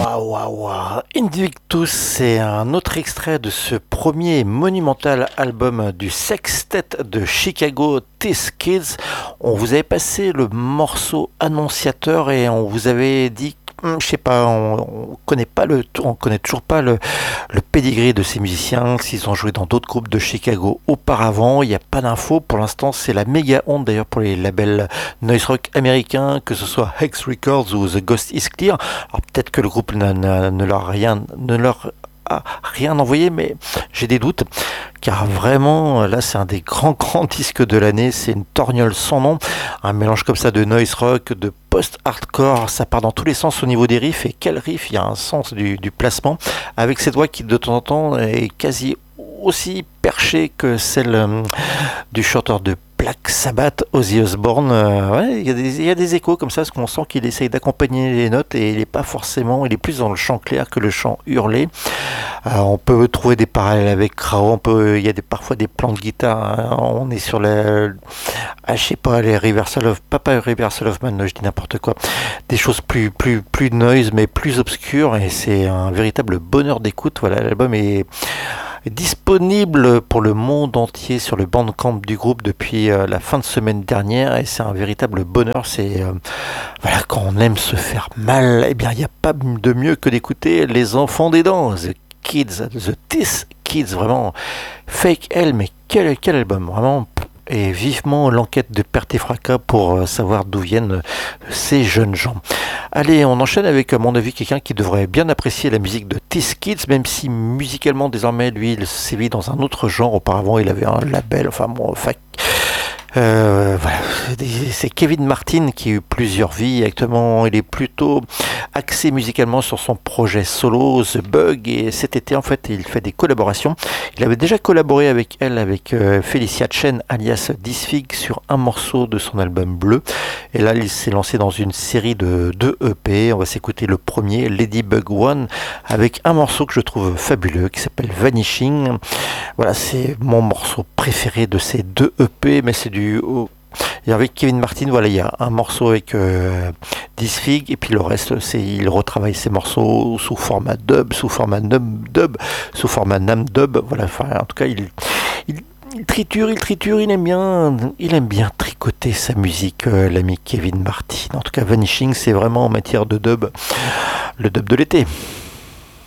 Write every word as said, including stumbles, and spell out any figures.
Waouh, waouh, waouh. Invictus, c'est un autre extrait de ce premier monumental album du sextet de Chicago, These Kids. On vous avait passé le morceau annonciateur et on vous avait dit, hum, je sais pas, on, on connaît pas le, on connaît toujours pas le, le pedigree de ces musiciens, s'ils ont joué dans d'autres groupes de Chicago auparavant. Il n'y a pas d'infos. Pour l'instant, c'est la méga honte d'ailleurs pour les labels noise rock américains, que ce soit Hex Records ou The Ghost is Clear. Alors peut-être que le groupe ne, ne, ne leur a rien, ne leur a rien envoyé, mais j'ai des doutes, car vraiment, là, c'est un des grands, grands disques de l'année. C'est une torgnole sans nom, un mélange comme ça de noise rock, de post-hardcore. Ça part dans tous les sens au niveau des riffs, et quel riff, il y a un sens du, du placement, avec cette voix qui, de temps en temps, est quasi aussi perchée que celle euh, du chanteur de Black Sabbath, Ozzy Osbourne. Euh, ouais, il y a des, il y a des échos comme ça, parce qu'on sent qu'il essaye d'accompagner les notes, et il est pas forcément, il est plus dans le chant clair que le chant hurlé. Euh, on peut trouver des parallèles avec Crow, on peut, il y a des, parfois des plans de guitare, hein. On est sur la, ah, je sais pas, les Reversal of, pas pas Reversal of Man, je dis n'importe quoi, des choses plus, plus, plus noise, mais plus obscures, et c'est un véritable bonheur d'écoute. Voilà, l'album est disponible pour le monde entier sur le Bandcamp du groupe depuis euh, la fin de semaine dernière, et c'est un véritable bonheur. C'est euh, voilà, quand on aime se faire mal, eh bien il n'y a pas de mieux que d'écouter les enfants des dents, The Kids, The These Kids, vraiment Fake Hell, mais quel, quel album, vraiment. Et vivement l'enquête de Perte et Fracas pour euh, savoir d'où viennent euh, ces jeunes gens. Allez, on enchaîne avec, à mon avis, quelqu'un qui devrait bien apprécier la musique de These Kids, même si musicalement, désormais, lui, il sévit dans un autre genre. Auparavant, il avait un label, enfin bon, fac. Euh, voilà, c'est Kevin Martin qui a eu plusieurs vies. Actuellement, il est plutôt axé musicalement sur son projet solo The Bug, et cet été en fait il fait des collaborations. Il avait déjà collaboré avec elle, avec euh, Felicia Chen alias Disfig, sur un morceau de son album Bleu, et là il s'est lancé dans une série de deux E P. On va s'écouter le premier, Ladybug One, avec un morceau que je trouve fabuleux qui s'appelle Vanishing. Voilà, c'est mon morceau préféré de ces deux E P, mais c'est du oh. Et avec Kevin Martin, voilà, il y a un morceau avec euh, Disfig, et puis le reste, c'est il retravaille ses morceaux sous format dub, sous format num dub, sous format nam dub. Voilà, enfin, en tout cas, il, il, il triture, il triture, il aime bien, il aime bien tricoter sa musique, euh, l'ami Kevin Martin. En tout cas, Vanishing, c'est vraiment en matière de dub, le dub de l'été.